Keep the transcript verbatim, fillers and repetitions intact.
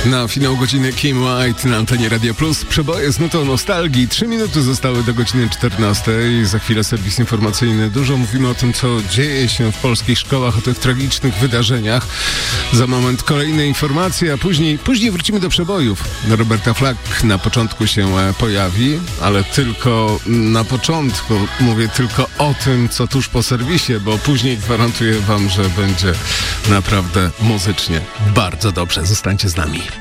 Na finał godziny Kim White na antenie Radia Plus. Przeboje z nutą nostalgii. Trzy minuty zostały do godziny czternastej. Za chwilę serwis informacyjny. Dużo mówimy o tym, co dzieje się w polskich szkołach, o tych tragicznych wydarzeniach. Za moment kolejne informacje, a później, później wrócimy do przebojów. Roberta Flack na początku się pojawi, ale tylko na początku. Mówię tylko o tym, co tuż po serwisie, bo później gwarantuję wam, że będzie naprawdę muzycznie bardzo dobrze. Zostańcie z nami.